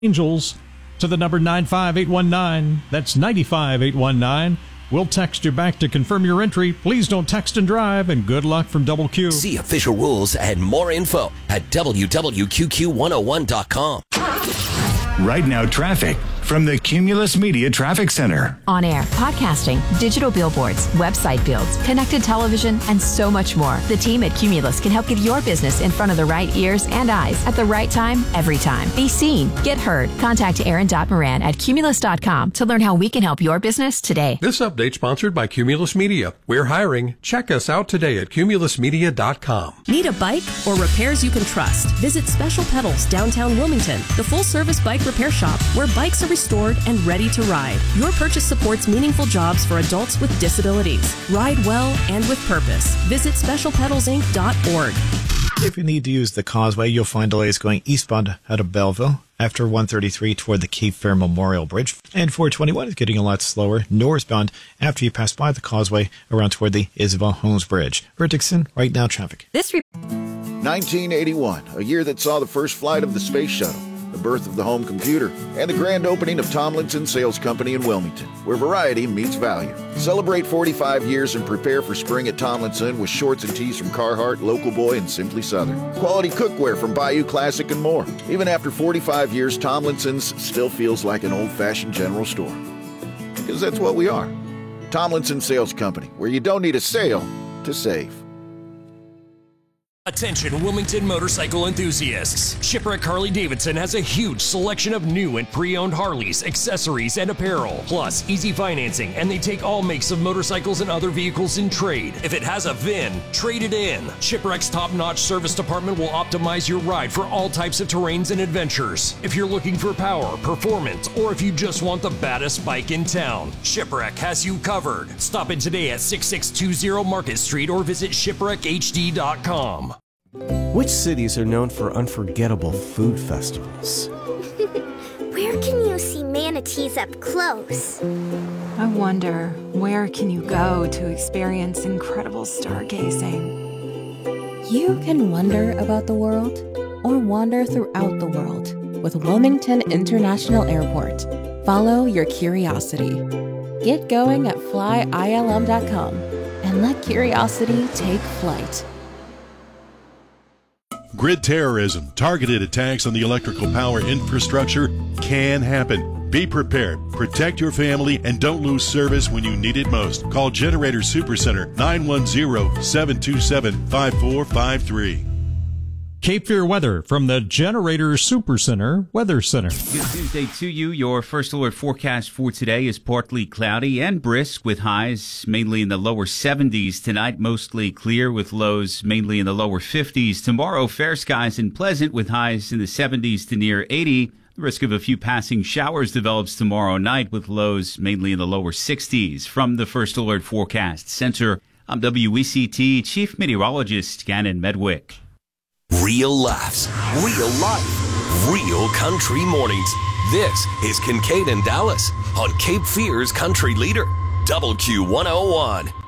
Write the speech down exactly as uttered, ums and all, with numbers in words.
Angels to the number nine five eight one nine. That's nine five eight one nine. We'll text you back to confirm your entry. Please don't text and drive, and good luck from Double Q. See official rules and more info at w w q q one oh one dot com. Right now, traffic from the Cumulus Media Traffic Center. On air, podcasting, digital billboards, website builds, connected television, and so much more. The team at Cumulus can help get your business in front of the right ears and eyes at the right time, every time. Be seen, get heard. Contact Aaron Moran at cumulus dot com to learn how we can help your business today. This update sponsored by Cumulus Media. We're hiring. Check us out today at cumulus media dot com. Need a bike or repairs you can trust? Visit Special Pedals downtown Wilmington, the full-service bike repair shop where bikes are restored and ready to ride. Your purchase supports meaningful jobs for adults with disabilities. Ride well and with purpose. Visit special pedals inc dot org. If you need to use the causeway, you'll find delays going eastbound out of Belleville after one thirty-three toward the Cape Fear Memorial Bridge. And four twenty-one is getting a lot slower northbound after you pass by the causeway around toward the Isabel Holmes Bridge. For Dixon, right now traffic. This re- nineteen eighty-one, a year that saw the first flight of the space shuttle, the birth of the home computer, and the grand opening of Tomlinson Sales Company in Wilmington, where variety meets value. Celebrate forty-five years and prepare for spring at Tomlinson with shorts and tees from Carhartt, Local Boy, and Simply Southern. Quality cookware from Bayou Classic and more. Even after forty-five years, Tomlinson's still feels like an old-fashioned general store. Because that's what we are. Tomlinson Sales Company, where you don't need a sale to save. Attention Wilmington motorcycle enthusiasts. Shipwreck Harley-Davidson has a huge selection of new and pre-owned Harleys, accessories, and apparel. Plus, easy financing, and they take all makes of motorcycles and other vehicles in trade. If it has a V I N, trade it in. Shipwreck's top-notch service department will optimize your ride for all types of terrains and adventures. If you're looking for power, performance, or if you just want the baddest bike in town, Shipwreck has you covered. Stop in today at six six two zero Market Street or visit shipwreck h d dot com. Which cities are known for unforgettable food festivals? Where can you see manatees up close? I wonder, where can you go to experience incredible stargazing? You can wonder about the world or wander throughout the world with Wilmington International Airport. Follow your curiosity. Get going at fly I L M dot com and let curiosity take flight. Grid terrorism, targeted attacks on the electrical power infrastructure can happen. Be prepared, protect your family, and don't lose service when you need it most. Call Generator Supercenter nine one zero, seven two seven, five four five three. Cape Fear weather from the Generator Supercenter Weather Center. Good Tuesday to you. Your first alert forecast for today is partly cloudy and brisk with highs mainly in the lower seventies. Tonight, mostly clear with lows mainly in the lower fifties. Tomorrow, fair skies and pleasant with highs in the seventies to near eighty. The risk of a few passing showers develops tomorrow night with lows mainly in the lower sixties. From the First Alert Forecast Center, I'm W E C T Chief Meteorologist Gannon Medwick. Real laughs, real life, real country mornings. This is Kincaid and Dallas on Cape Fear's Country Leader, Double Q one oh one.